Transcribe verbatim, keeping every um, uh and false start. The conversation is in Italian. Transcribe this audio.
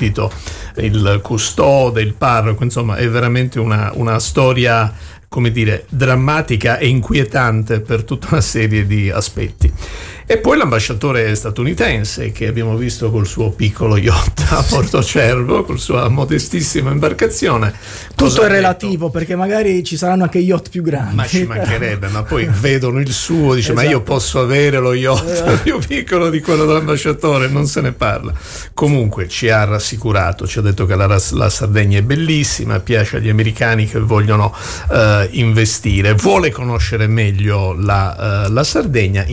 sentito il custode, il parroco, insomma è veramente una, una storia, come dire, drammatica e inquietante per tutta una serie di aspetti. E poi l'ambasciatore statunitense che abbiamo visto col suo piccolo yacht a Portocervo, con la sua modestissima imbarcazione. Tutto è relativo, perché magari ci saranno anche yacht più grandi. Ma ci mancherebbe, ma poi vedono il suo, dice esatto. Ma io posso avere lo yacht esatto. più piccolo di quello dell'ambasciatore, non se ne parla. Comunque ci ha rassicurato, ci ha detto che la, la Sardegna è bellissima, piace agli americani che vogliono uh, investire, vuole conoscere meglio la, uh, la Sardegna.